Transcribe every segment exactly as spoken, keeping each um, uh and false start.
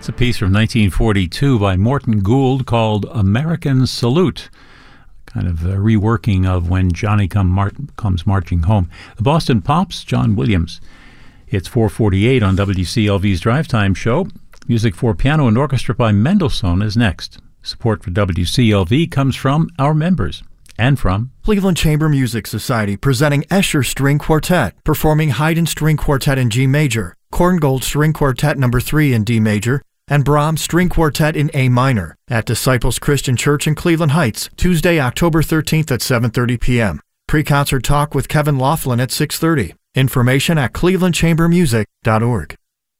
It's a piece from nineteen forty-two by Morton Gould called American Salute, kind of a reworking of When Johnny Come Mar- Comes Marching Home. The Boston Pops, John Williams. It's four forty-eight on W C L V's Drive Time show. Music for piano and orchestra by Mendelssohn is next. Support for W C L V comes from our members and from Cleveland Chamber Music Society, presenting Escher String Quartet, performing Haydn String Quartet in G major, Korngold String Quartet number three in D major, and Brahms String Quartet in A minor at Disciples Christian Church in Cleveland Heights, Tuesday, October thirteenth at seven thirty p.m. Pre-concert talk with Kevin Laughlin at six thirty. Information at cleveland chamber music dot org.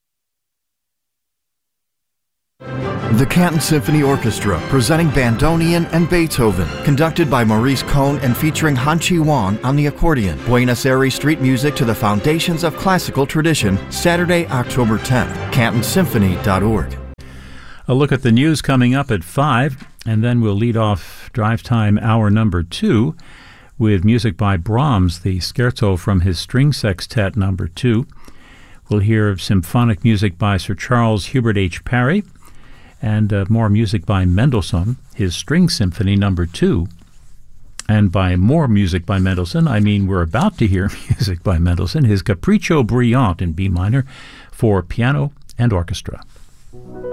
The Canton Symphony Orchestra, presenting Bandonian and Beethoven, conducted by Maurice Cohn and featuring Han Chi Wang on the accordion. Buenos Aires street music to the foundations of classical tradition, Saturday, October tenth, canton symphony dot org. A look at the news coming up at five, and then we'll lead off Drive Time hour number two with music by Brahms, the scherzo from his String Sextet number two. We'll hear symphonic music by Sir Charles Hubert H. Parry, and uh, more music by Mendelssohn, his String Symphony number two. And by more music by Mendelssohn, I mean we're about to hear music by Mendelssohn, his Capriccio Brillante in B minor for piano and orchestra.